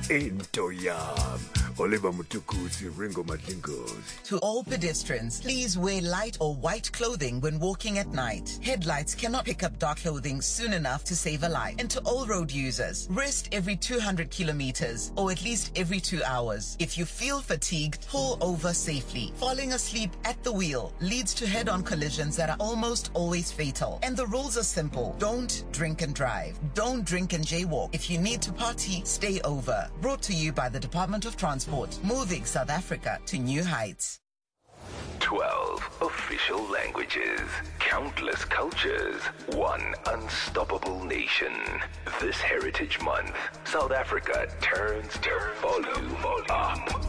into yam. Oliver Mutukusi, Ringo Madlingozi. To all pedestrians, please wear light or white clothing when walking at night. Headlights cannot pick up dark clothing soon enough to save a life. And to all road users, rest every 200 kilometers or at least every 2 hours. If you feel fatigued, pull over safely. Falling asleep at the wheel leads to head-on collisions that are almost always fatal. And the rules are simple. Don't drink and drive. Don't drink and jaywalk. If you need to party, stay over. Brought to you by the Department of Transport. Moving South Africa to new heights. 12 official languages, countless cultures, one unstoppable nation. This Heritage Month, South Africa turns the volume up.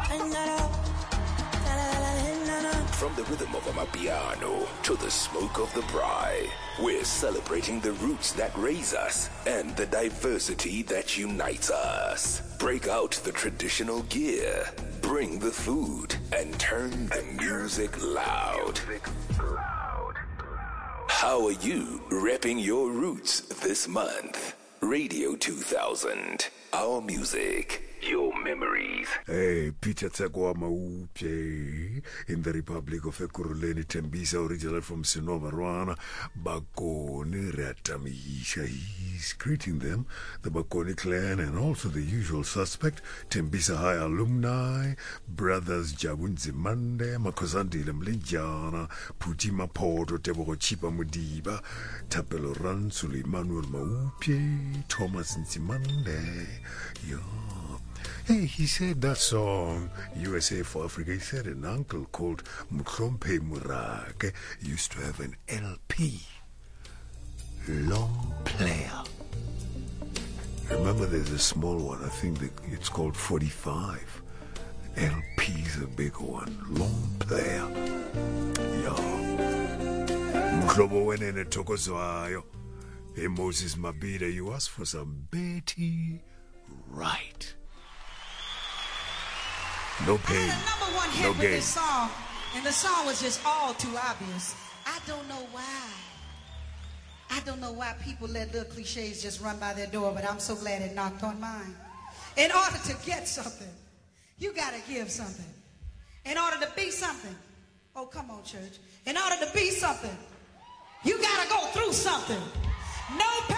From the rhythm of Amapiano to the smoke of the braai, we're celebrating the roots that raise us and the diversity that unites us. Break out the traditional gear, bring the food, and turn the music loud. How are you repping your roots this month? Radio 2000, our music. Your memories. Hey, Peter Tsakwa Maupye in the Republic of Ekurhuleni, Tembisa, original from Sinova, Rwanda. Bakoni Ratamisha. He's greeting them, the Bakoni clan, and also the usual suspect, Tembisa High alumni, brothers Jabunzi Mande, Makozandile Mlinjana, Putima Poto, Tebo Chipa Mudiba, Tapelo Ransuli, Manuel Maupye, Thomas Nzimande. Yeah. Hey, he said that song, USA for Africa, he said an uncle called Muklompe Murake used to have an LP, long player. Remember there's a small one, I think it's called 45. LP is a big one, long player. Yeah. Mklobo wenene tokozwayo. Hey, Moses Mabida, you asked for some Betty Wright. No pain, number one hit no with gain. this song, and the song was just all too obvious. I don't know why. I don't know why people let little cliches just run by their door, but I'm so glad it knocked on mine. In order to get something, you got to give something. In order to be something, oh, come on, church. In order to be something, you got to go through something. No pain.